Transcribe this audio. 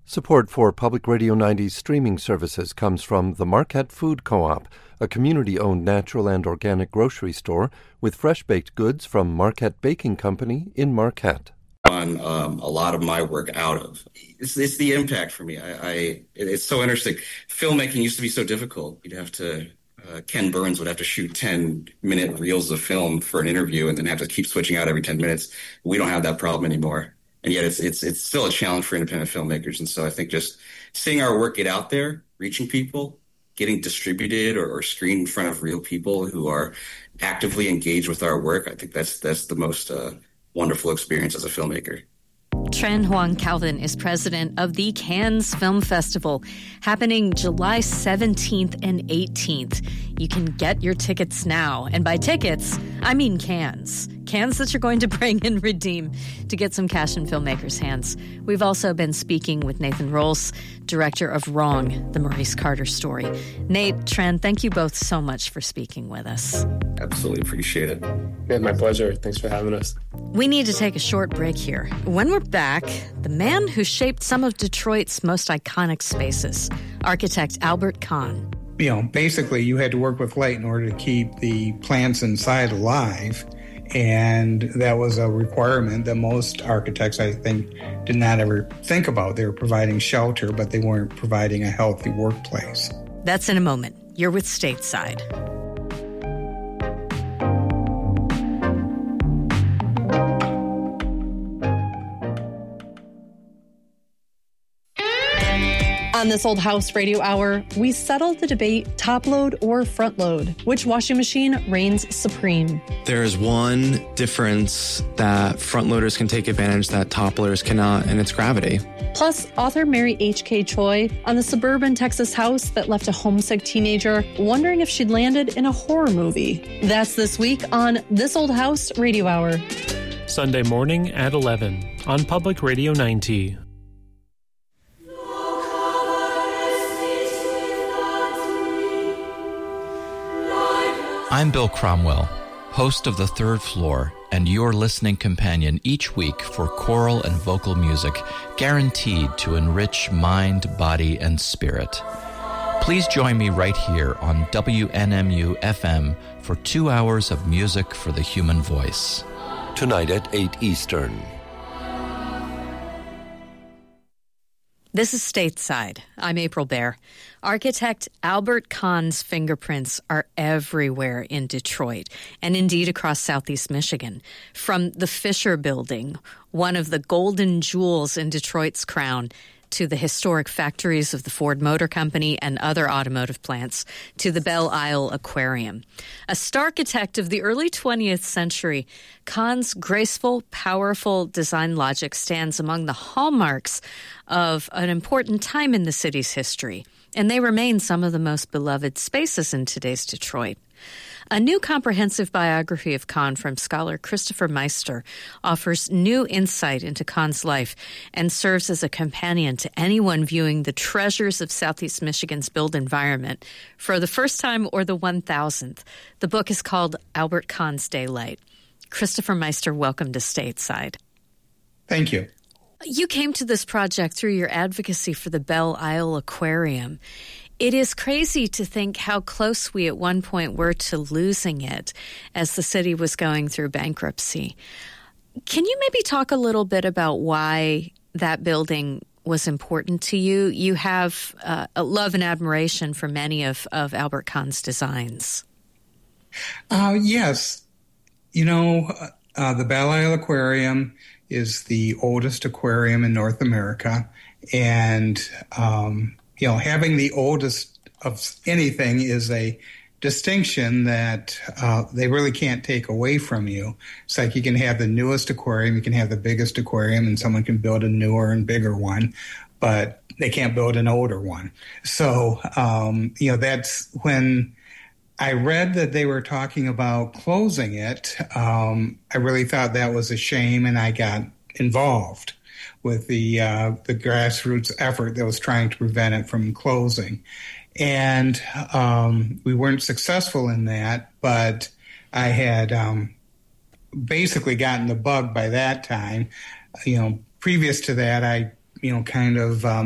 Support for Public Radio 90's streaming services comes from the Marquette Food Co-op, a community-owned natural and organic grocery store with fresh-baked goods from Marquette Baking Company in Marquette. On a lot of my work out of. It's the impact for me. It's so interesting. Filmmaking used to be so difficult. You'd have to, Ken Burns would have to shoot 10-minute reels of film for an interview and then have to keep switching out every 10 minutes. We don't have that problem anymore. And yet it's still a challenge for independent filmmakers. And so I think just seeing our work get out there, reaching people, getting distributed or screened in front of real people who are actively engaged with our work, I think that's the most wonderful experience as a filmmaker. Tran Hoang Calvin is president of the Cannes Film Festival, happening July 17th and 18th. You can get your tickets now. And by tickets, I mean cans. Cans that you're going to bring and redeem to get some cash in filmmakers' hands. We've also been speaking with Nathan Rolls, director of Wrong, the Maurice Carter story. Nate, Tran, thank you both so much for speaking with us. Absolutely appreciate it. Yeah, my pleasure. Thanks for having us. We need to take a short break here. When we're back, the man who shaped some of Detroit's most iconic spaces, architect Albert Kahn. You know, basically you had to work with light in order to keep the plants inside alive. And that was a requirement that most architects, I think, did not ever think about. They were providing shelter, but they weren't providing a healthy workplace. That's in a moment. You're with Stateside. On This Old House Radio Hour, we settle the debate top load or front load. Which washing machine reigns supreme? There is one difference that front loaders can take advantage that top loaders cannot, and it's gravity. Plus, author Mary H.K. Choi on the suburban Texas house that left a homesick teenager wondering if she'd landed in a horror movie. That's this week on This Old House Radio Hour. Sunday morning at 11 on Public Radio 90. I'm Bill Cromwell, host of The Third Floor, and your listening companion each week for choral and vocal music guaranteed to enrich mind, body, and spirit. Please join me right here on WNMU-FM for 2 hours of music for the human voice. Tonight at 8 Eastern. This is Stateside. I'm April Baer. Architect Albert Kahn's fingerprints are everywhere in Detroit, and indeed across southeast Michigan. From the Fisher Building, one of the golden jewels in Detroit's crown, to the historic factories of the Ford Motor Company and other automotive plants, to the Belle Isle Aquarium. A starchitect of the early 20th century, Kahn's graceful, powerful design logic stands among the hallmarks of an important time in the city's history, and they remain some of the most beloved spaces in today's Detroit. A new comprehensive biography of Kahn from scholar Christopher Meister offers new insight into Kahn's life and serves as a companion to anyone viewing the treasures of Southeast Michigan's built environment for the first time or the 1000th. The book is called Albert Kahn's Daylight. Christopher Meister, welcome to Stateside. Thank you. You came to this project through your advocacy for the Belle Isle Aquarium. It is crazy to think how close we at one point were to losing it as the city was going through bankruptcy. Can you maybe talk a little bit about why that building was important to you? You have a love and admiration for many of Albert Kahn's designs. Yes. You know, the Belle Isle Aquarium is the oldest aquarium in North America. And, you know, having the oldest of anything is a distinction that they really can't take away from you. It's like you can have the newest aquarium, you can have the biggest aquarium, and someone can build a newer and bigger one, but they can't build an older one. So, you know, that's when I read that they were talking about closing it. I really thought that was a shame, and I got involved with the grassroots effort that was trying to prevent it from closing. And we weren't successful in that, but I had basically gotten the bug by that time. You know, previous to that, I, you know, kind of